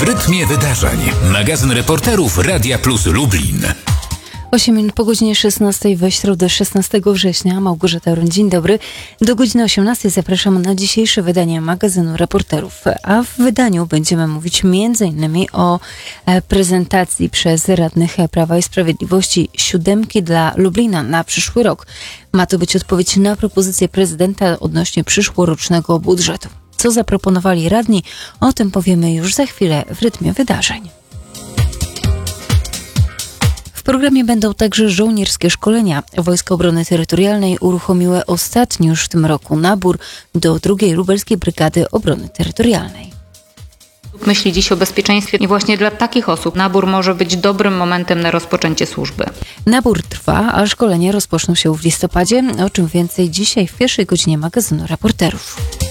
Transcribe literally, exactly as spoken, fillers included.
W rytmie wydarzeń. Magazyn reporterów Radia Plus Lublin. osiem minut po godzinie szesnastej we środę szesnastego września. Małgorzata Ruń, dzień dobry. Do godziny osiemnastej zapraszam na dzisiejsze wydanie magazynu reporterów. A w wydaniu będziemy mówić między innymi o prezentacji przez radnych Prawa i Sprawiedliwości siódemki dla Lublina na przyszły rok. Ma to być odpowiedź na propozycję prezydenta odnośnie przyszłorocznego budżetu. Co zaproponowali radni? O tym powiemy już za chwilę w rytmie wydarzeń. W programie będą także żołnierskie szkolenia. Wojska Obrony Terytorialnej uruchomiły ostatni już w tym roku nabór do drugiej Lubelskiej Brygady Obrony Terytorialnej. Myśli dziś o bezpieczeństwie i właśnie dla takich osób nabór może być dobrym momentem na rozpoczęcie służby. Nabór trwa, a szkolenia rozpoczną się w listopadzie. O czym więcej dzisiaj w pierwszej godzinie magazynu reporterów.